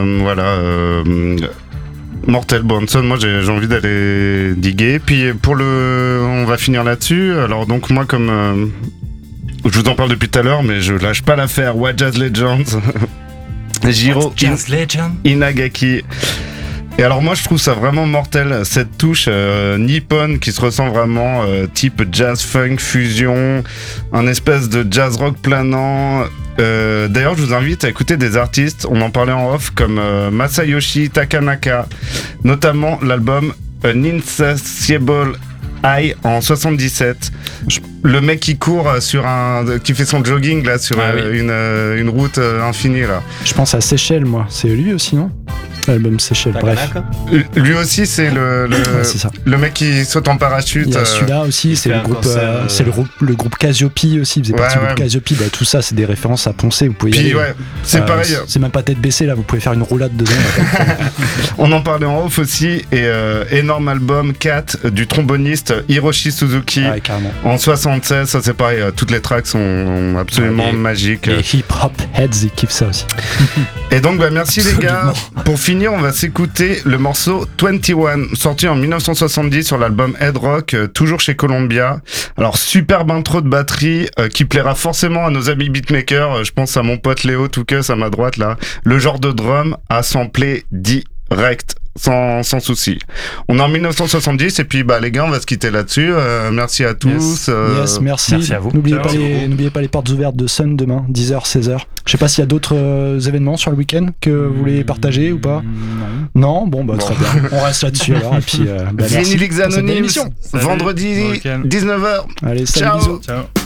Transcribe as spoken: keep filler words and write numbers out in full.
euh, voilà. Euh, Mortel Branson, moi j'ai, j'ai envie d'aller diguer. Puis pour le, on va finir là-dessus. Alors donc moi comme euh, je vous en parle depuis tout à l'heure, mais je lâche pas l'affaire. What Jazz Legends, Jiro Jazz In- Legend. Inagaki. Et alors moi je trouve ça vraiment mortel, cette touche euh, nippon qui se ressent vraiment euh, type jazz funk fusion, un espèce de jazz rock planant. Euh, d'ailleurs je vous invite à écouter des artistes, on en parlait en off, comme euh, Masayoshi Takanaka, notamment l'album An Insatiable Eye en soixante-dix-sept. Le mec qui court sur un, qui fait son jogging là sur Ah, euh, oui. une, euh, une route euh, infinie là. Je pense à Seychelles, moi. C'est lui aussi, non? L'album Seychelles, bref. Takanaka. Lui aussi c'est le, le, Ouais, c'est ça. le mec qui saute en parachute. Il y a euh, celui-là aussi, c'est fait le un groupe, concert, euh, euh, c'est le groupe, le groupe Cassiope aussi. Il faisait Ouais, partie du ouais. groupe Cassiope. Bah, tout ça, c'est des références à poncer. Vous pouvez y Puis aller. ouais, c'est Euh, pareil. C'est même pas tête baissée là. Vous pouvez faire une roulade dedans. On en parlait en off aussi. Et euh, énorme album quatre du tromboniste Hiroshi Suzuki Ouais, carrément. en soixante-seize. Ça c'est pareil. euh, Toutes les tracks sont absolument Ouais, les- magiques. Les hip hop heads, ils kiffent ça aussi. Et donc bah merci les gars. Absolument. Pour finir, on va s'écouter le morceau vingt et un, sorti en dix-neuf cent soixante-dix sur l'album Head Rock, euh, toujours chez Columbia. Alors superbe intro de batterie euh, qui plaira forcément à nos amis beatmakers. Euh, je pense à mon pote Léo Toucus à ma droite là. Le genre de drum à sampler direct. Sans, sans souci. On est en dix-neuf cent soixante-dix et puis bah les gars on va se quitter là-dessus. Euh, merci à tous. Yes. Euh, Yes, merci. merci à vous. N'oubliez Ciao. pas, les, n'oubliez pas les portes ouvertes de Sun demain, dix heures, seize heures. Je sais pas s'il y a d'autres euh, événements sur le week-end que vous voulez partager ou pas. Non. Non, bon bah Bon. très bien. On reste là-dessus alors. Et puis, euh, bah, merci Vinylix pour cette belle Anonymes, émission. Salut. vendredi Bon week-end. dix-neuf heures. Allez, salut, Ciao. bisous. Ciao.